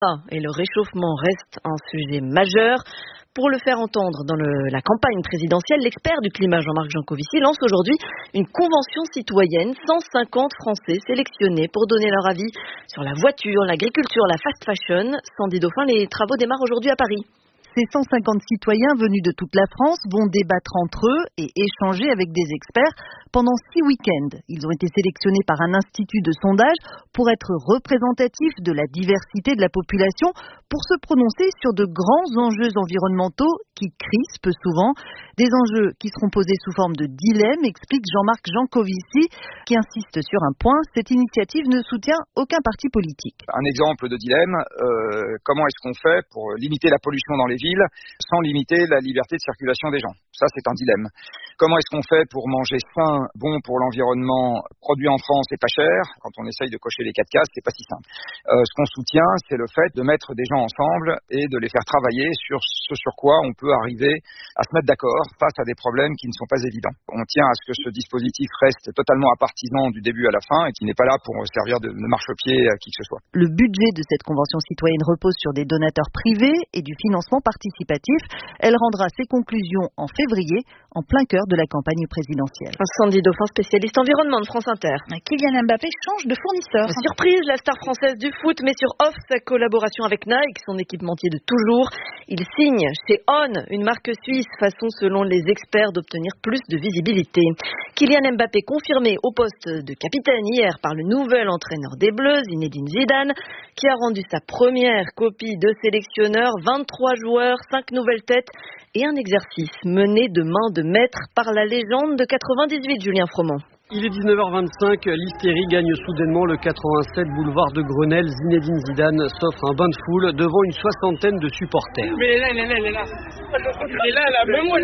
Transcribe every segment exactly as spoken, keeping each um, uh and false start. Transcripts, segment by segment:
Et le réchauffement reste un sujet majeur. Pour le faire entendre dans le, la campagne présidentielle, l'expert du climat Jean-Marc Jancovici lance aujourd'hui une convention citoyenne. cent cinquante Français sélectionnés pour donner leur avis sur la voiture, l'agriculture, la fast fashion. Sandy Dauphin, les travaux démarrent aujourd'hui à Paris. Ces cent cinquante citoyens venus de toute la France vont débattre entre eux et échanger avec des experts pendant six week-ends. Ils ont été sélectionnés par un institut de sondage pour être représentatifs de la diversité de la population, pour se prononcer sur de grands enjeux environnementaux qui crispent souvent. Des enjeux qui seront posés sous forme de dilemme, explique Jean-Marc Jancovici, qui insiste sur un point: cette initiative ne soutient aucun parti politique. Un exemple de dilemme, euh, comment est-ce qu'on fait pour limiter la pollution dans les villes sans limiter la liberté de circulation des gens? Ça, c'est un dilemme. Comment est-ce qu'on fait pour manger sain, bon pour l'environnement, produit en France et pas cher? Quand on essaye de cocher les quatre cases, c'est pas si simple. Euh, ce qu'on soutient, c'est le fait de mettre des gens ensemble et de les faire travailler sur ce sur quoi on peut arriver à se mettre d'accord face à des problèmes qui ne sont pas évidents. On tient à ce que ce dispositif reste totalement apartisan du début à la fin et qui n'est pas là pour servir de, de marchepied à qui que ce soit. Le budget de cette convention citoyenne repose sur des donateurs privés et du financement participatif. Elle rendra ses conclusions en février, en plein cœur de la campagne présidentielle. Sandy Dauphin, spécialiste environnement de France Inter. Kylian Mbappé change de fournisseur. Surprise, la star française du foot met sur off sa collaboration avec Nike, son équipementier de toujours. Il signe chez On, une marque suisse, façon selon les experts d'obtenir plus de visibilité. Kylian Mbappé confirmé au poste de capitaine hier par le nouvel entraîneur des Bleus, Zinedine Zidane, qui a rendu sa première copie de sélectionneur. vingt-trois joueurs, cinq nouvelles têtes et un exercice mené de main de maître par la légende de quatre-vingt-dix-huit, Julien Froment. Il est dix-neuf heures vingt-cinq, l'hystérie gagne soudainement le quatre-vingt-sept boulevard de Grenelle. Zinedine Zidane s'offre un bain de foule devant une soixantaine de supporters. Mais il est là, il est là, il est là. Il est là, là, même moi.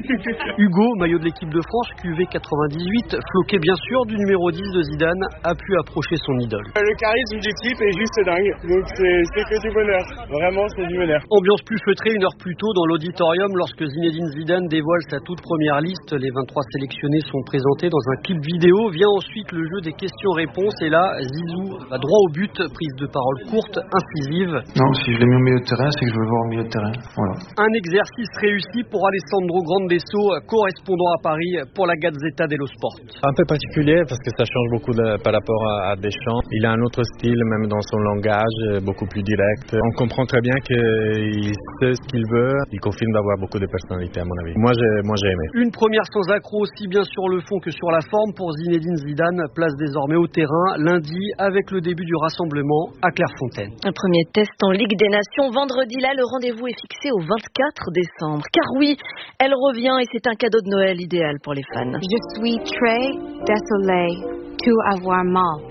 Hugo, maillot de l'équipe de France, Q V quatre-vingt-dix-huit, floqué bien sûr du numéro dix de Zidane, a pu approcher son idole. Le charisme du type est juste dingue, donc c'est, c'est que du bonheur. Vraiment, c'est du bonheur. Ambiance plus feutrée une heure plus tôt dans l'auditorium lorsque Zinedine Zidane dévoile sa toute première liste. Les vingt-trois sélectionnés sont présentés dans un clip vidéo. Vient ensuite le jeu des questions-réponses et là, Zizou va droit au but, prise de parole courte, incisive. Non, si je l'ai mis au milieu de terrain, c'est que je veux le voir au milieu de terrain. Voilà. Un exercice réussi pour Alessandro Grandesso, correspondant à Paris pour la Gazzetta dello Sport. Un peu particulier parce que ça change beaucoup de, par rapport à, à Deschamps. Il a un autre style, même dans son langage, beaucoup plus direct. On comprend très bien qu'il sait ce qu'il veut. Il confirme d'avoir beaucoup de personnalité, à mon avis. Moi, j'ai, moi, j'ai aimé. Une première sans accroc, aussi bien sur le fond que sur la forme. Pour Zinedine Zidane, place désormais au terrain lundi avec le début du rassemblement à Clairefontaine. Un premier test en Ligue des Nations. Vendredi, là, le rendez-vous est fixé au vingt-quatre décembre. Car oui, elle revient et c'est un cadeau de Noël idéal pour les fans. Je suis très désolée de avoir mal.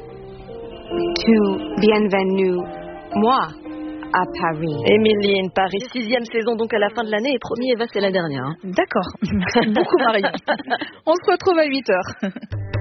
Tu bienvenue, moi, à Paris. Émilie in Paris, sixième saison donc à la fin de l'année et promis, Eva, c'est la dernière. Hein. D'accord. Merci beaucoup, Marie. On se retrouve à huit heures.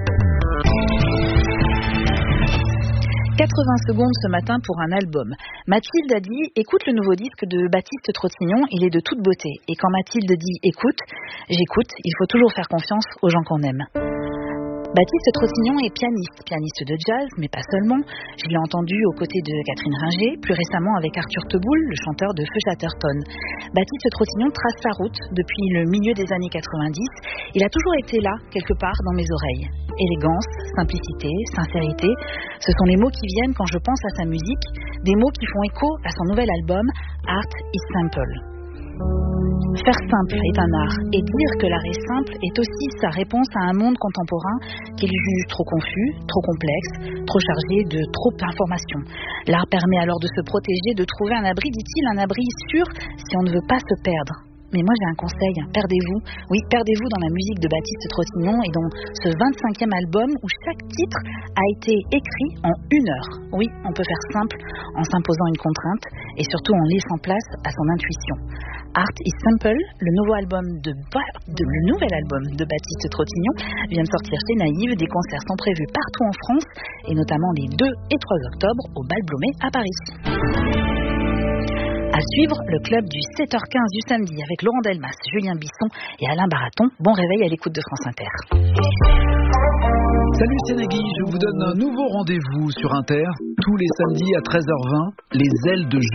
quatre-vingts secondes ce matin pour un album. Mathilde a dit « Écoute le nouveau disque de Baptiste Trottignon, il est de toute beauté. » Et quand Mathilde dit « Écoute », j'écoute, il faut toujours faire confiance aux gens qu'on aime. Baptiste Trottignon est pianiste, pianiste de jazz, mais pas seulement. Je l'ai entendu aux côtés de Catherine Ringer, plus récemment avec Arthur Teboul, le chanteur de Feu Chatterton. Baptiste Trottignon trace sa route depuis le milieu des années quatre-vingt-dix. Il a toujours été là, quelque part, dans mes oreilles. Élégance, simplicité, sincérité, ce sont les mots qui viennent quand je pense à sa musique, des mots qui font écho à son nouvel album Art is Simple. Faire simple est un art, et dire que l'art est simple est aussi sa réponse à un monde contemporain qu'il juge trop confus, trop complexe, trop chargé de trop d'informations. L'art permet alors de se protéger, de trouver un abri, dit-il, un abri sûr si on ne veut pas se perdre. Mais moi j'ai un conseil, perdez-vous. Oui, perdez-vous dans la musique de Baptiste Trottignon et dans ce vingt-cinquième album où chaque titre a été écrit en une heure. Oui, on peut faire simple en s'imposant une contrainte et surtout en laissant place à son intuition. Art is Simple, le nouveau album de, de le nouvel album de Baptiste Trottignon vient de sortir chez Naïve. Des concerts sont prévus partout en France et notamment les deux et trois octobre au Bal Blomet à Paris. À suivre, le club du sept heures quinze du samedi avec Laurent Delmas, Julien Bisson et Alain Baraton. Bon réveil à l'écoute de France Inter. Salut, c'est Nagui, je vous donne un nouveau rendez-vous sur Inter. Tous les samedis à treize heures vingt, les ailes de